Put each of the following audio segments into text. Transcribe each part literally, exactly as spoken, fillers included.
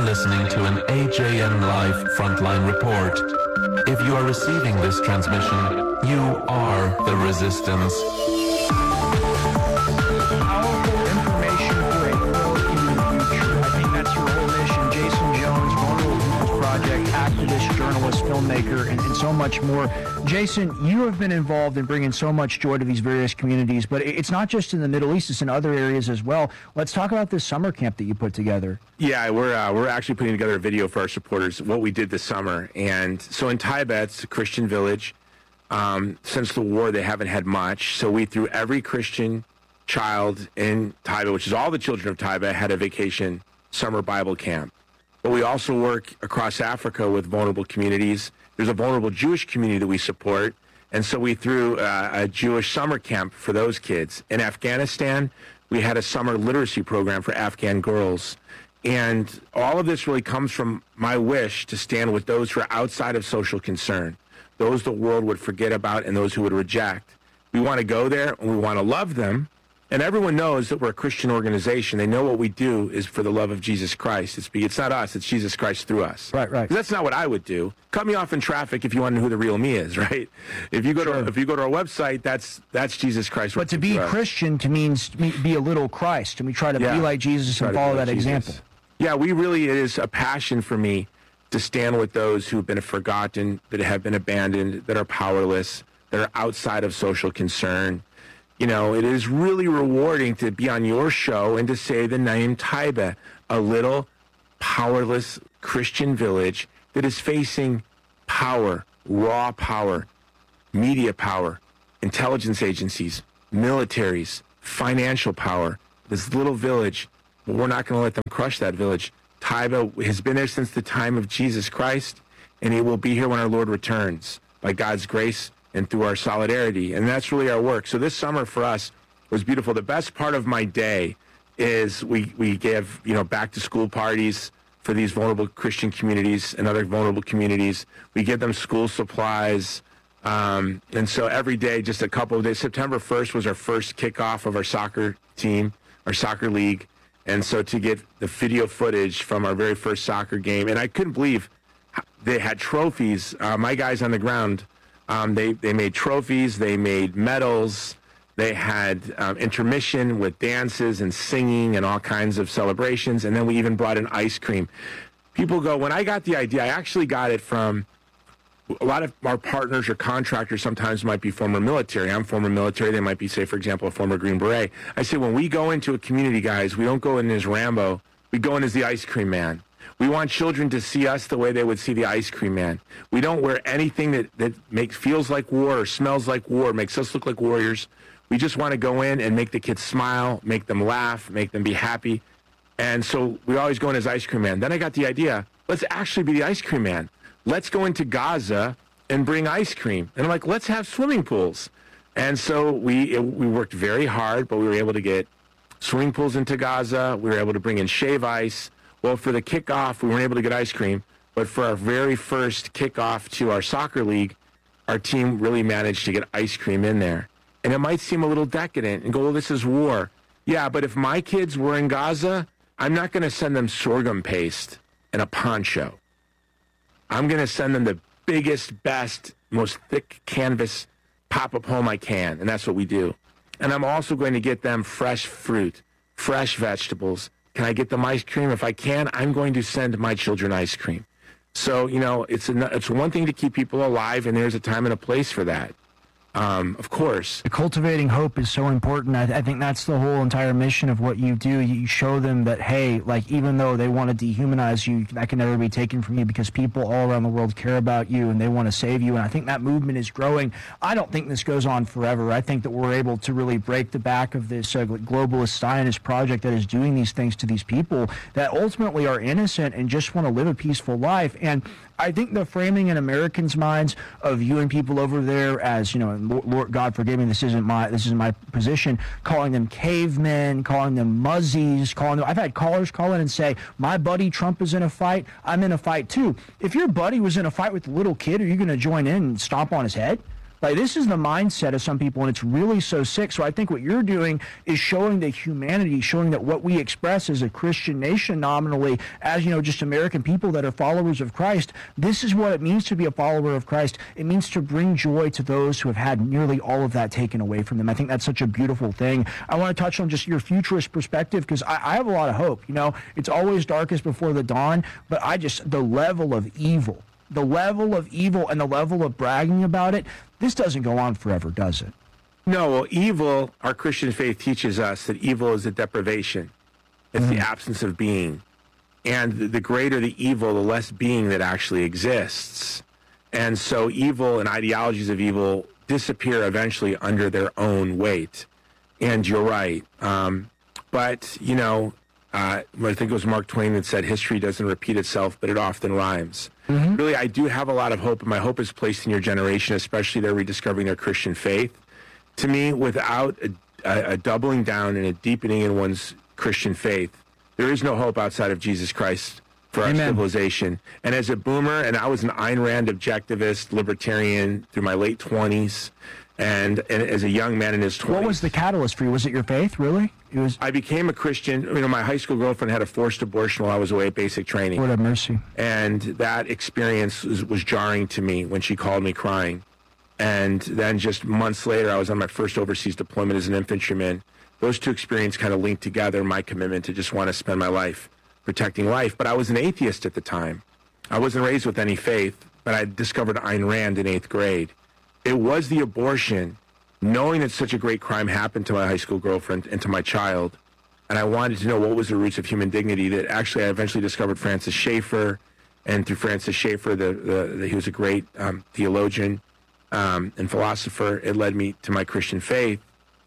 listening to an A J M Live Frontline Report. If you are receiving this transmission, you are the resistance. Powerful information for a world in the future. I think that's your whole mission. Jason Jones, Vulnerable People's Project, activist, journalist, filmmaker, and, and so much more. Jason, you have been involved in bringing so much joy to these various communities, but it's not just in the Middle East, it's in other areas as well. Let's talk about this summer camp that you put together. Yeah, we're uh, we're actually putting together a video for our supporters, what we did this summer. And so in Taiba, it's a Christian village. Um, since the war, they haven't had much. So we threw every Christian child in Taiba, which is all the children of Taiba, had a vacation summer Bible camp. But we also work across Africa with vulnerable communities. There's a vulnerable Jewish community that we support. And so we threw uh, a Jewish summer camp for those kids. In Afghanistan, we had a summer literacy program for Afghan girls. And all of this really comes from my wish to stand with those who are outside of social concern, those the world would forget about and those who would reject. We want to go there and we want to love them. And everyone knows that we're a Christian organization. They know what we do is for the love of Jesus Christ. It's, it's not us, it's Jesus Christ through us. Right, right. That's not what I would do. Cut me off in traffic if you want to know who the real me is, right? If you go Sure. to if you go to our website, that's that's Jesus Christ. But to be Christian to means to be a little Christ, and we try to Yeah. be like Jesus Try and to follow be like that Jesus. example. Yeah, we really, it is a passion for me to stand with those who've been forgotten, that have been abandoned, that are powerless, that are outside of social concern. You know, it is really rewarding to be on your show and to say the name Taiba, a little powerless Christian village that is facing power, raw power, media power, intelligence agencies, militaries, financial power. This little village, but we're not going to let them crush that village. Taiba has been there since the time of Jesus Christ, and it will be here when our Lord returns by God's grace and through our solidarity. And that's really our work. So this summer for us was beautiful. The best part of my day is we, we give, you know, back to school parties for these vulnerable Christian communities and other vulnerable communities. We give them school supplies. Um, and so every day, just a couple of days, September first was our first kickoff of our soccer team, our soccer league. And so to get the video footage from our very first soccer game, and I couldn't believe they had trophies. Uh, my guys on the ground, um, they, they made trophies, they made medals, they had um, intermission with dances and singing and all kinds of celebrations, and then we even brought in ice cream. People go, when I got the idea, I actually got it from a lot of our partners or contractors sometimes might be former military. I'm former military. They might be, say, for example, a former Green Beret. I say, when we go into a community, guys, we don't go in as Rambo. We go in as the ice cream man. We want children to see us the way they would see the ice cream man. We don't wear anything that, that makes feels like war or smells like war, makes us look like warriors. We just want to go in and make the kids smile, make them laugh, make them be happy. And so we always go in as ice cream man. Then I got the idea, let's actually be the ice cream man. Let's go into Gaza and bring ice cream. And I'm like, let's have swimming pools. And so we it, we worked very hard, but we were able to get swimming pools into Gaza. We were able to bring in shave ice. Well, for the kickoff, we weren't able to get ice cream. But for our very first kickoff to our soccer league, our team really managed to get ice cream in there. And it might seem a little decadent and go, well, this is war. Yeah, but if my kids were in Gaza, I'm not going to send them sorghum paste and a poncho. I'm going to send them the biggest, best, most thick canvas pop-up home I can, and that's what we do. And I'm also going to get them fresh fruit, fresh vegetables. Can I get them ice cream? If I can, I'm going to send my children ice cream. So, you know, it's a, it's one thing to keep people alive, and there's a time and a place for that. Um, of course. Cultivating hope is so important. I, I think that's the whole entire mission of what you do. You show them that, hey, like, even though they want to dehumanize you, that can never be taken from you because people all around the world care about you and they want to save you. And I think that movement is growing. I don't think this goes on forever. I think that we're able to really break the back of this uh, globalist Zionist project that is doing these things to these people that ultimately are innocent and just want to live a peaceful life. And I think the framing in Americans' minds of you and people over there as, you know, Lord God forgive me, this isn't my this isn't my position, calling them cavemen, calling them muzzies, calling them, I've had callers call in and say, my buddy Trump is in a fight, I'm in a fight too. If your buddy was in a fight with a little kid, are you going to join in and stomp on his head? Like, this is the mindset of some people, and it's really so sick. So I think what you're doing is showing the humanity, showing that what we express as a Christian nation nominally, as, you know, just American people that are followers of Christ, this is what it means to be a follower of Christ. It means to bring joy to those who have had nearly all of that taken away from them. I think that's such a beautiful thing. I want to touch on just your futurist perspective, because I, I have a lot of hope. You know, it's always darkest before the dawn, but I just, the level of evil, the level of evil and the level of bragging about it, this doesn't go on forever, does it? No, well, evil, our Christian faith teaches us that evil is a deprivation. It's mm. the absence of being. And the greater the evil, the less being that actually exists. And so evil and ideologies of evil disappear eventually under their own weight. And you're right. Um, but, you know, uh, I think it was Mark Twain that said, history doesn't repeat itself, but it often rhymes. Mm-hmm. Really, I do have a lot of hope, and my hope is placed in your generation, especially they're rediscovering their Christian faith. To me, without a, a, a doubling down and a deepening in one's Christian faith, there is no hope outside of Jesus Christ for our Amen. Civilization. And as a boomer, and I was an Ayn Rand objectivist, libertarian through my late twenties, and, and as a young man in his twenties. What was the catalyst for you? Was it your faith, really? It was. I became a Christian. You know, my high school girlfriend had a forced abortion while I was away at basic training. Lord have mercy. And that experience was, was jarring to me when she called me crying. And then just months later, I was on my first overseas deployment as an infantryman. Those two experiences kind of linked together, my commitment to just want to spend my life protecting life. But I was an atheist at the time. I wasn't raised with any faith, but I discovered Ayn Rand in eighth grade. It was the abortion, knowing that such a great crime happened to my high school girlfriend and to my child, and I wanted to know what was the roots of human dignity, that actually I eventually discovered Francis Schaeffer, and through Francis Schaeffer, the, the, the, he was a great um, theologian um, and philosopher. It led me to my Christian faith.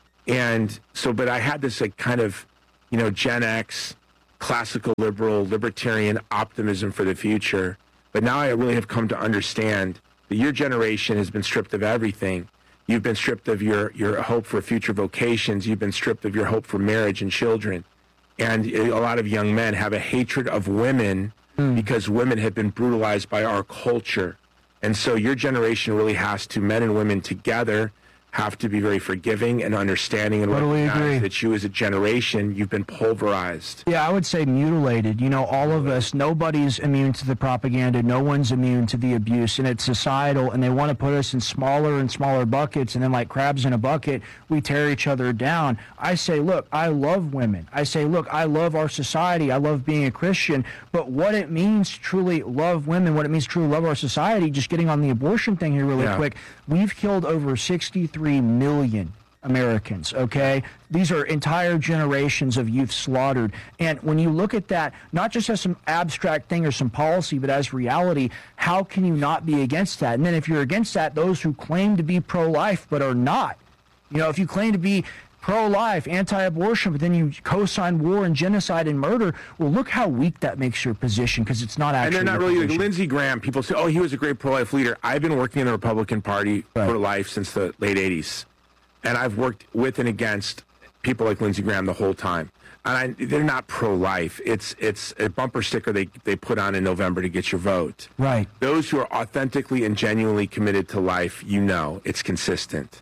And so, but I had this like kind of, you know, Gen X, classical liberal, libertarian optimism for the future. But now I really have come to understand that your generation has been stripped of everything. You've been stripped of your, your hope for future vocations. You've been stripped of your hope for marriage and children. And a lot of young men have a hatred of women mm. because women have been brutalized by our culture. And so your generation really has to, men and women together, have to be very forgiving and understanding and totally recognize agree. that you as a generation, you've been pulverized. Yeah, I would say mutilated. You know, all of us, nobody's immune to the propaganda. No one's immune to the abuse, and it's societal, and they want to put us in smaller and smaller buckets, and then like crabs in a bucket, we tear each other down. I say, look, I love women. I say, look, I love our society. I love being a Christian, but what it means to truly love women, what it means to truly love our society, just getting on the abortion thing here really yeah. quick, we've killed over sixty-three million Americans, okay? These are entire generations of youth slaughtered. And when you look at that, not just as some abstract thing or some policy, but as reality, how can you not be against that? And then if you're against that, those who claim to be pro-life but are not, you know, if you claim to be pro-life, anti-abortion, but then you co-sign war and genocide and murder, well, look how weak that makes your position, because it's not actually. And they're not really, like Lindsey Graham, people say, oh, he was a great pro-life leader. I've been working in the Republican Party right. for life since the late eighties. And I've worked with and against people like Lindsey Graham the whole time. And I, they're not pro-life. It's it's a bumper sticker they, they put on in November to get your vote. Right. Those who are authentically and genuinely committed to life, you know, it's consistent.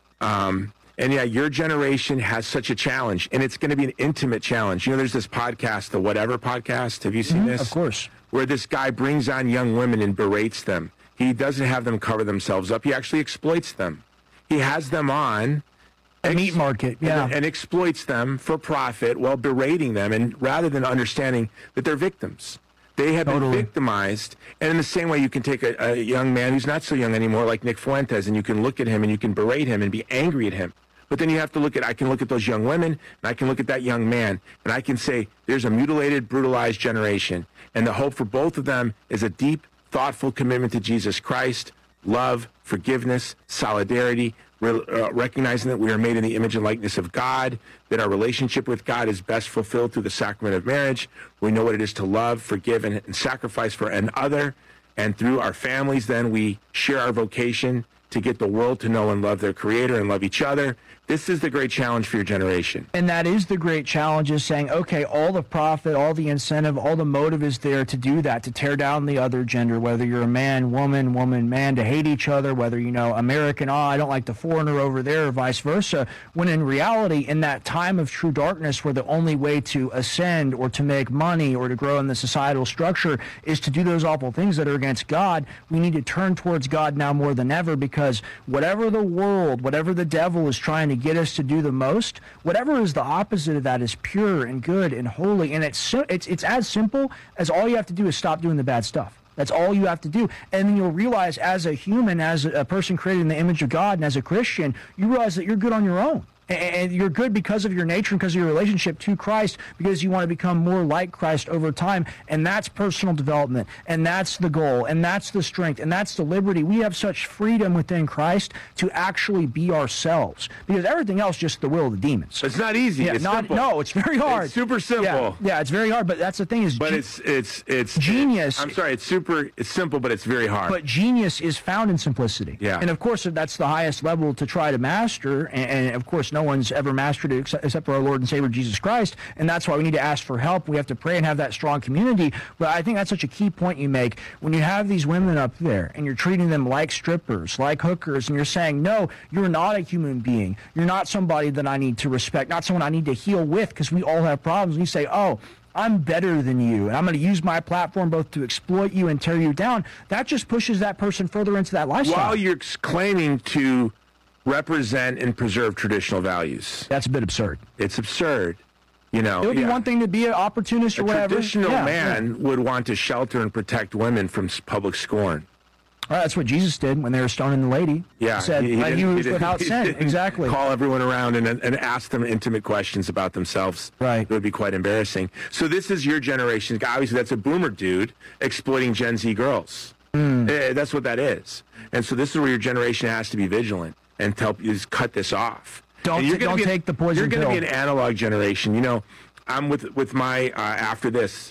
Um, and yeah, your generation has such a challenge, and it's going to be an intimate challenge. You know, there's this podcast, the Whatever Podcast. Have you seen mm-hmm, this? Of course. Where this guy brings on young women and berates them. He doesn't have them cover themselves up. He actually exploits them. He has them on a ex- meat market, yeah, and, and exploits them for profit while berating them, and rather than understanding that they're victims. They have totally. been victimized, and in the same way you can take a, a young man who's not so young anymore, like Nick Fuentes, and you can look at him and you can berate him and be angry at him. But then you have to look at, I can look at those young women, and I can look at that young man, and I can say, there's a mutilated, brutalized generation, and the hope for both of them is a deep, thoughtful commitment to Jesus Christ, love, forgiveness, solidarity, re- uh, recognizing that we are made in the image and likeness of God, that our relationship with God is best fulfilled through the sacrament of marriage. We know what it is to love, forgive, and, and sacrifice for another. And through our families, then we share our vocation to get the world to know and love their Creator and love each other. This is the great challenge for your generation. And that is the great challenge, is saying, okay, all the profit, all the incentive, all the motive is there to do that, to tear down the other gender, whether you're a man, woman, woman, man, to hate each other, whether, you know, American, oh, I don't like the foreigner over there, or vice versa, when in reality, in that time of true darkness where the only way to ascend or to make money or to grow in the societal structure is to do those awful things that are against God, we need to turn towards God now more than ever, because whatever the world, whatever the devil is trying to get us to do the most, whatever is the opposite of that is pure and good and holy. And it's so, it's it's as simple as all you have to do is stop doing the bad stuff. That's all you have to do. And then you'll realize, as a human, as a person created in the image of God, and as a Christian, you realize that you're good on your own. And you're good because of your nature and because of your relationship to Christ, because you want to become more like Christ over time. And that's personal development. And that's the goal. And that's the strength. And that's the liberty. We have such freedom within Christ to actually be ourselves, because everything else is just the will of the demons. It's not easy. Yeah, it's not, simple. No, it's very hard. It's super simple. Yeah, yeah, it's very hard. But that's the thing is, But ge- it's it's it's genius. I'm sorry. It's super. It's simple, but it's very hard. But genius is found in simplicity. Yeah. And of course, that's the highest level to try to master. And, and of course, no one's ever mastered it except, except for our Lord and Savior Jesus Christ. And that's why we need to ask for help. We have to pray and have that strong community. But I think that's such a key point you make. When you have these women up there and you're treating them like strippers, like hookers, and you're saying, no, you're not a human being. You're not somebody that I need to respect, not someone I need to heal with, because we all have problems. And you say, oh, I'm better than you, and I'm going to use my platform both to exploit you and tear you down. That just pushes that person further into that lifestyle. While you're claiming to represent and preserve traditional values. That's a bit absurd. It's absurd. You know, It would be yeah. one thing to be an opportunist or A whatever. traditional Yeah, man yeah. would want to shelter and protect women from s- public scorn. Well, that's what Jesus did when they were stoning the lady. Yeah, He said, he- he like, he, didn't- he was didn't- without he sin. didn't Exactly. Call everyone around and and ask them intimate questions about themselves. Right. It would be quite embarrassing. So this is your generation. Obviously, that's a boomer dude exploiting Gen Z girls. Mm. Eh, that's what that is. And so this is where your generation has to be vigilant and to help you just cut this off. Don't And you're t- gonna don't be an- take the poison You're going to pill. be an analog generation. You know, I'm with with my uh, after this.